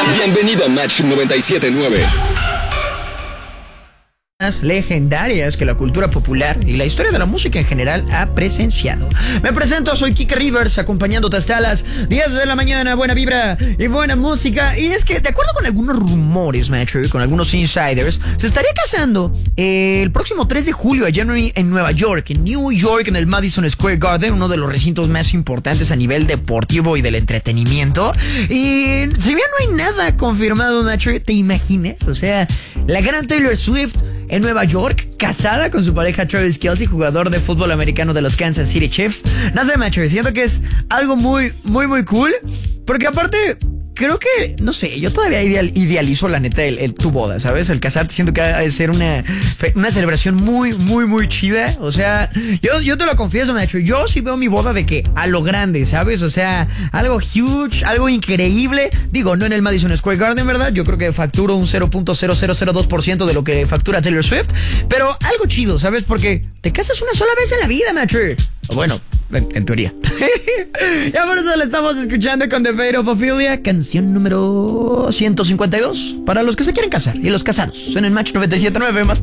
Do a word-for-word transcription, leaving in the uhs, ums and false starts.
Bienvenido a Match noventa y siete punto nueve. Legendarias que la cultura popular y la historia de la música en general ha presenciado. Me presento, soy Kike Rivers, acompañándote hasta las diez de la mañana. Buena vibra y buena música. Y es que, de acuerdo con algunos rumores, macho, con algunos insiders, se estaría casando eh, el próximo tres de julio allá en, en Nueva York, en New York, en el Madison Square Garden, uno de los recintos más importantes a nivel deportivo y del entretenimiento. Y si bien no hay nada confirmado, macho, ¿te imaginas? O sea, la gran Taylor Swift en Nueva York, casada con su pareja Travis Kelce, jugador de fútbol americano de los Kansas City Chiefs. No sé, macho, siento que es algo muy, muy, muy cool. Porque aparte, creo que, no sé, yo todavía ideal, idealizo la neta el, el, tu boda, ¿sabes? El casarte siento que ha de ser una, una celebración muy, muy, muy chida. O sea, yo, yo te lo confieso, macho, yo sí veo mi boda de que a lo grande, ¿sabes? O sea, algo huge, algo increíble. Digo, no en el Madison Square Garden, ¿verdad? Yo creo que facturo un cero punto cero cero cero dos por ciento de lo que factura Taylor Swift. Pero algo chido, ¿sabes? Porque te casas una sola vez en la vida, macho. O bueno, en, en teoría. Ya por eso le estamos escuchando con The Fate of Ophelia, canción número ciento cincuenta y dos para los que se quieren casar y los casados. En el Match noventa y siete punto nueve más.